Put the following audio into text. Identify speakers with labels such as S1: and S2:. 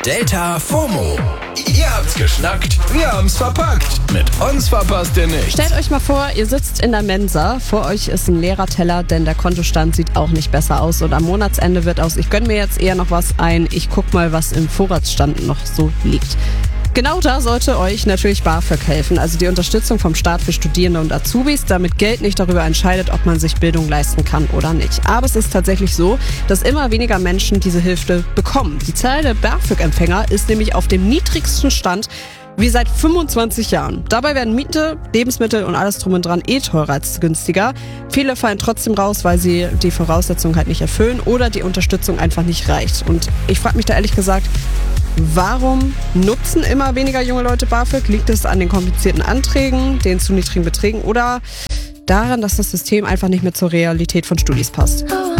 S1: Delta FOMO. Ihr habt's geschnackt, wir haben's verpackt. Mit uns verpasst ihr nichts.
S2: Stellt euch mal vor, ihr sitzt in der Mensa, vor euch ist ein leerer Teller, denn der Kontostand sieht auch nicht besser aus. Und am Monatsende wird aus, ich gönn mir jetzt eher noch was ein, ich guck mal, was im Vorratsstand noch so liegt. Genau da sollte euch natürlich BAföG helfen, also die Unterstützung vom Staat für Studierende und Azubis, damit Geld nicht darüber entscheidet, ob man sich Bildung leisten kann oder nicht. Aber es ist tatsächlich so, dass immer weniger Menschen diese Hilfe bekommen. Die Zahl der BAföG-Empfänger ist nämlich auf dem niedrigsten Stand wie seit 25 Jahren. Dabei werden Miete, Lebensmittel und alles drum und dran teurer als günstiger. Viele fallen trotzdem raus, weil sie die Voraussetzungen halt nicht erfüllen oder die Unterstützung einfach nicht reicht. Und ich frage mich da ehrlich gesagt, warum nutzen immer weniger junge Leute BAföG? Liegt es an den komplizierten Anträgen, den zu niedrigen Beträgen oder daran, dass das System einfach nicht mehr zur Realität von Studis passt?